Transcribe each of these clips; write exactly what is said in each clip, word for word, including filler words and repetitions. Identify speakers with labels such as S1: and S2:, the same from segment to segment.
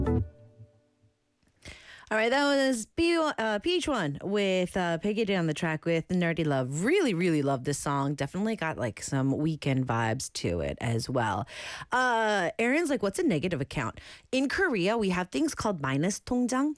S1: All right, that was P- uh, P H one with uh, Peggy Day on the track with Nerdy Love. Really, really love this song. Definitely got like some weekend vibes to it as well. Uh, Aaron's like, what's a negative account? In Korea, we have things called minus 통장.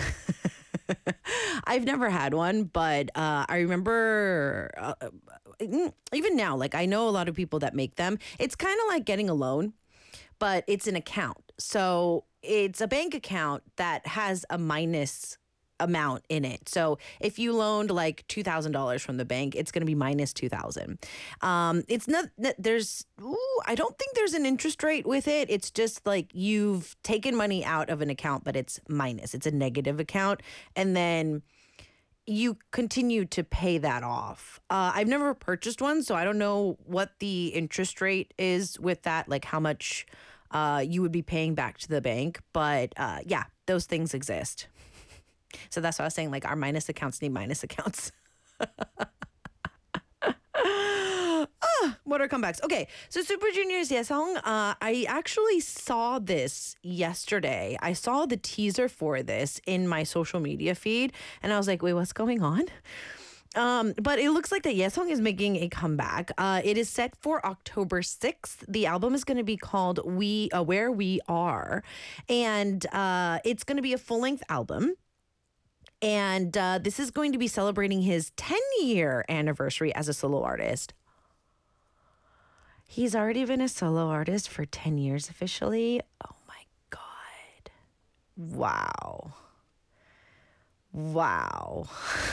S1: I've never had one, but uh, I remember uh, even now, like I know a lot of people that make them. It's kind of like getting a loan, but it's an account. So it's a bank account that has a minus amount in it. So if you loaned like two thousand dollars from the bank, it's going to be minus two thousand dollars. Um, it's not that there's, ooh, I don't think there's an interest rate with it. It's just like you've taken money out of an account, but it's minus. It's a negative account. And then you continue to pay that off. Uh, I've never purchased one, so I don't know what the interest rate is with that, like how much uh, you would be paying back to the bank. But uh, yeah, those things exist. So that's what I was saying, like our minus accounts need minus accounts. Ah, what are comebacks? Okay, so Super Junior's Yesong, uh, I actually saw this yesterday. I saw the teaser for this in my social media feed, and I was like, wait, what's going on? Um, but it looks like that Yesong is making a comeback. Uh, it is set for October sixth. The album is going to be called We uh, Where We Are, and uh, it's going to be a full-length album. And uh, this is going to be celebrating his ten-year anniversary as a solo artist. He's already been a solo artist for ten years officially. Oh my God. Wow. Wow.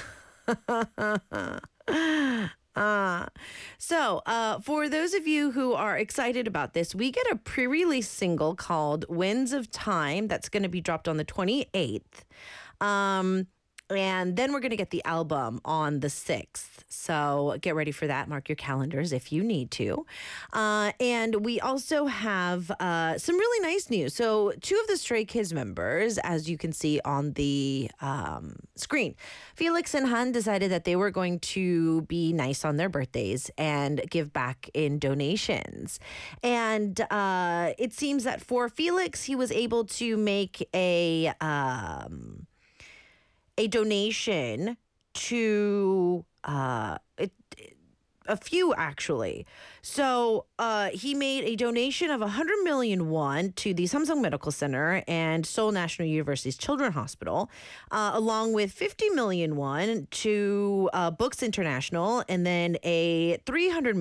S1: Uh, so, uh, for those of you who are excited about this, we get a pre-release single called Winds of Time that's going to be dropped on the twenty-eighth. Um, and then we're going to get the album on the sixth. So get ready for that. Mark your calendars if you need to. Uh, and we also have uh, some really nice news. So two of the Stray Kids members, as you can see on the um, screen, Felix and Han decided that they were going to be nice on their birthdays and give back in donations. And uh, it seems that for Felix, he was able to make a... Um, a donation to uh, it, a few, actually. So uh, he made a donation of one hundred million won to the Samsung Medical Center and Seoul National University's Children's Hospital, uh, along with fifty million won to uh, Books International, and then a three hundred